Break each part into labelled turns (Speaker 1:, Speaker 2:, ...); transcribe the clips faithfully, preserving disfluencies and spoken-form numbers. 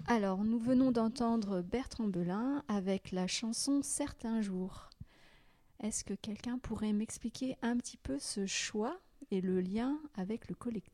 Speaker 1: Alors, nous venons d'entendre Bertrand Belin avec la chanson Certains jours. Est-ce que quelqu'un pourrait m'expliquer un petit peu ce choix et le lien avec le collectif ?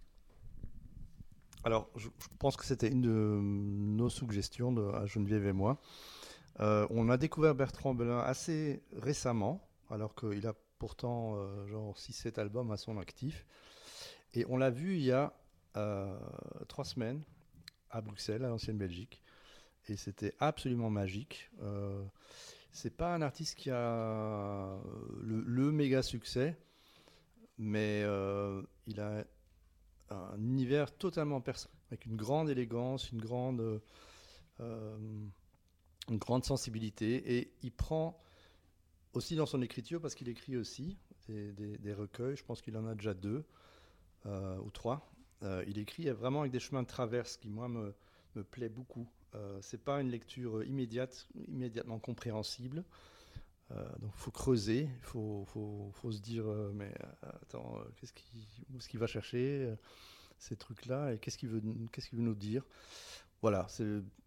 Speaker 2: Alors, je, je pense que c'était une de nos suggestions de, à Geneviève et moi. Euh, on a découvert Bertrand Belin assez récemment, alors qu'il a pourtant euh, genre six sept albums à son actif. Et on l'a vu il y a euh, trois semaines à Bruxelles, à l'ancienne Belgique. Et c'était absolument magique. Euh, c'est pas un artiste qui a le, le méga succès, mais euh, il a un univers totalement personnel, avec une grande élégance, une grande, euh, une grande sensibilité. Et il prend aussi dans son écriture, parce qu'il écrit aussi des, des, des recueils, je pense qu'il en a déjà deux euh, ou trois. Euh, il écrit vraiment avec des chemins de traverse qui, moi, me, me plaît beaucoup. Euh, c'est pas une lecture immédiate, immédiatement compréhensible. Euh, donc il faut creuser, il faut, faut, faut se dire euh, mais euh, attends, euh, qu'est-ce qui, où est-ce qu'il va chercher euh, ces trucs-là et qu'est-ce qu'il veut, qu'est-ce qu'il veut nous dire. Voilà, c'est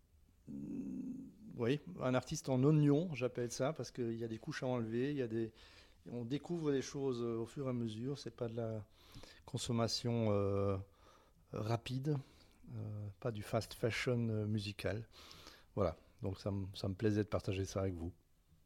Speaker 2: oui, un artiste en oignon, j'appelle ça, parce qu'il y a des couches à enlever, il y a des, on découvre des choses au fur et à mesure. C'est pas de la consommation euh, rapide, euh, pas du fast fashion euh, musical. Voilà, donc ça, m- ça me plaisait de partager ça avec vous.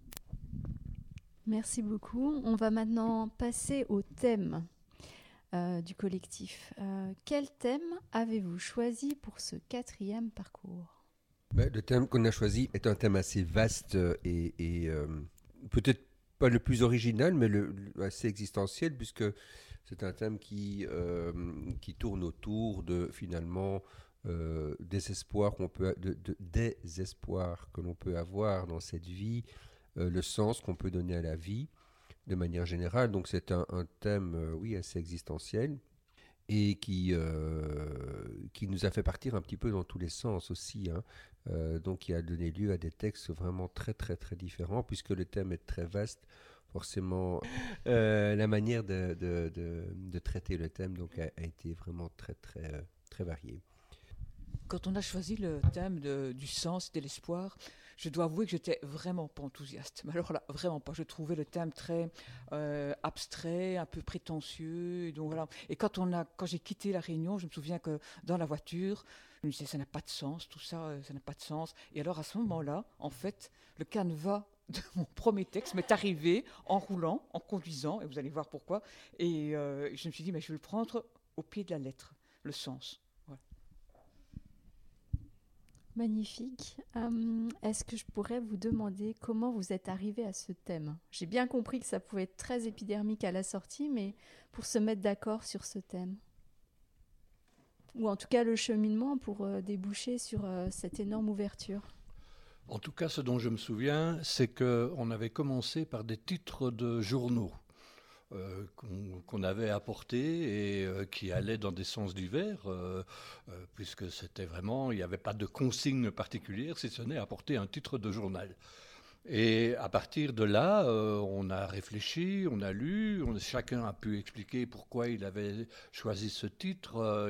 Speaker 1: Merci beaucoup. On va maintenant passer au thème euh, du collectif. Euh, quel thème avez-vous choisi pour ce quatrième parcours ?
Speaker 3: Ben, le thème qu'on a choisi est un thème assez vaste euh, et, et, euh, peut-être pas le plus original, mais le, le- assez existentiel, puisque c'est un thème qui, euh, qui tourne autour de finalement euh, des espoirs qu'on peut, de, de- des espoirs que l'on peut avoir dans cette vie, euh, le sens qu'on peut donner à la vie de manière générale. Donc c'est un, un thème, euh, oui, assez existentiel et qui, euh, qui nous a fait partir un petit peu dans tous les sens aussi, hein. Euh, donc qui a donné lieu à des textes vraiment très très très différents, puisque le thème est très vaste. Forcément, euh, la manière de, de, de, de traiter le thème donc, a, a été vraiment très très euh, très variée.
Speaker 4: Quand on a choisi le thème de- du sens et de l'espoir, je dois avouer que j'étais vraiment pas enthousiaste. Mais alors là, vraiment pas. Je trouvais le thème très euh, abstrait, un peu prétentieux. Et donc voilà. Et quand on a, quand j'ai quitté la Réunion, je me souviens que dans la voiture, je me disais ça n'a pas de sens, tout ça, euh, ça n'a pas de sens. Et alors à ce moment-là, en fait, le canevas de mon premier texte m'est arrivé en roulant, en conduisant, et vous allez voir pourquoi. Et euh, je me suis dit, mais je vais le prendre au pied de la lettre, le sens. Voilà.
Speaker 1: Magnifique. Euh, est-ce que je pourrais vous demander comment vous êtes arrivé à ce thème ? J'ai bien compris que ça pouvait être très épidermique à la sortie, mais pour se mettre d'accord sur ce thème. Ou en tout cas le cheminement pour euh, déboucher sur euh, cette énorme ouverture.
Speaker 5: En tout cas, ce dont je me souviens, c'est qu'on avait commencé par des titres de journaux euh, qu'on qu'on avait apportés et euh, qui allaient dans des sens divers, euh, euh, puisque c'était vraiment, il n'y avait pas de consigne particulière, si ce n'est apporter un titre de journal. Et à partir de là, euh, on a réfléchi, on a lu, on- chacun a pu expliquer pourquoi il avait choisi ce titre. euh,